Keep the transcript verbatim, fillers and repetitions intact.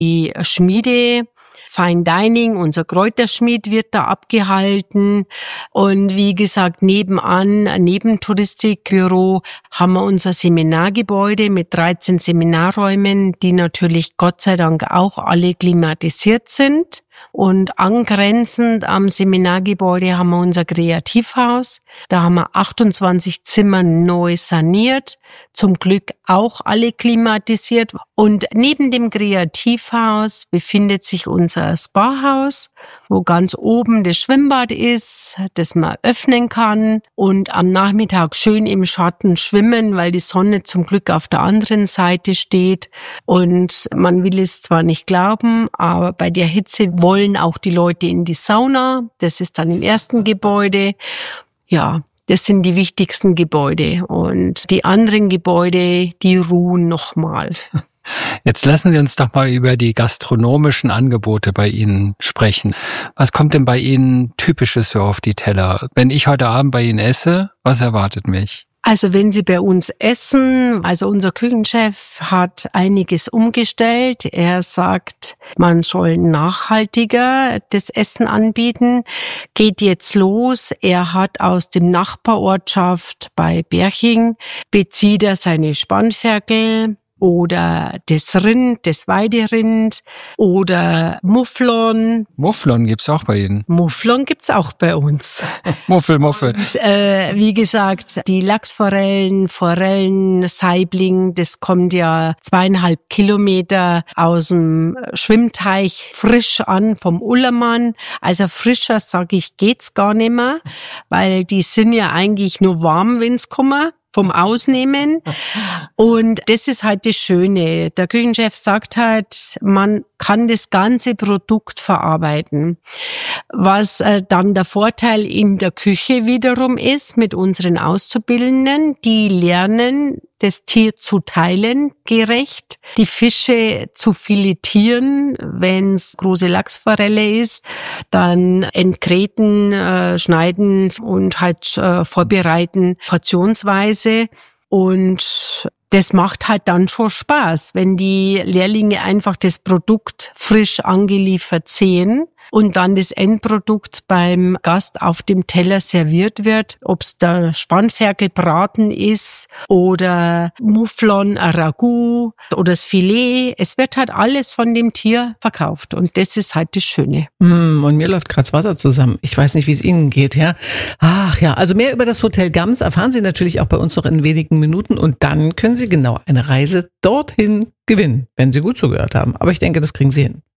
Die Schmiede, Fine Dining, unser Kräuterschmied wird da abgehalten. Und wie gesagt, nebenan, neben Touristikbüro, haben wir unser Seminargebäude mit dreizehn Seminarräumen, die natürlich Gott sei Dank auch alle klimatisiert sind. Und angrenzend am Seminargebäude haben wir unser Kreativhaus. Da haben wir achtundzwanzig Zimmer neu saniert, zum Glück auch alle klimatisiert. Und neben dem Kreativhaus befindet sich unser Spahaus, wo ganz oben das Schwimmbad ist, das man öffnen kann und am Nachmittag schön im Schatten schwimmen, weil die Sonne zum Glück auf der anderen Seite steht. Und man will es zwar nicht glauben, aber bei der Hitze wollen auch die Leute in die Sauna. Das ist dann im ersten Gebäude. Ja, das sind die wichtigsten Gebäude. Und die anderen Gebäude, die ruhen nochmal. Jetzt lassen Sie uns doch mal über die gastronomischen Angebote bei Ihnen sprechen. Was kommt denn bei Ihnen Typisches so auf die Teller? Wenn ich heute Abend bei Ihnen esse, was erwartet mich? Also wenn Sie bei uns essen, also unser Küchenchef hat einiges umgestellt. Er sagt, man soll nachhaltiger das Essen anbieten. Geht jetzt los. Er hat aus dem Nachbarortschaft bei Berching, bezieht er seine Spanferkel oder das Rind, das Weiderind oder Mufflon. Mufflon gibt's auch bei Ihnen? Mufflon gibt's auch bei uns. Muffel, Muffel. Und, äh, wie gesagt, die Lachsforellen, Forellen, Saibling, das kommt ja zweieinhalb Kilometer aus dem Schwimmteich frisch an vom Ullermann. Also frischer, sag ich, geht's gar nicht mehr, weil die sind ja eigentlich nur warm, wenn's kommen. Vom Ausnehmen. Und das ist halt das Schöne. Der Küchenchef sagt halt, man kann das ganze Produkt verarbeiten. Was äh, dann der Vorteil in der Küche wiederum ist mit unseren Auszubildenden, die lernen, das Tier zu teilen, gerecht, die Fische zu filetieren, wenn es große Lachsforelle ist, dann entgräten, äh, schneiden und halt äh, vorbereiten, portionsweise. Und das macht halt dann schon Spaß, wenn die Lehrlinge einfach das Produkt frisch angeliefert sehen und dann das Endprodukt beim Gast auf dem Teller serviert wird, ob es der Spanferkelbraten ist oder Mufflon, ein Ragout oder das Filet. Es wird halt alles von dem Tier verkauft und das ist halt das Schöne. Mm, und mir läuft gerade das Wasser zusammen. Ich weiß nicht, wie es Ihnen geht, ja? Ach ja, also mehr über das Hotel Gams erfahren Sie natürlich auch bei uns noch in wenigen Minuten und dann können Sie genau eine Reise dorthin gewinnen, wenn Sie gut zugehört haben. Aber ich denke, das kriegen Sie hin.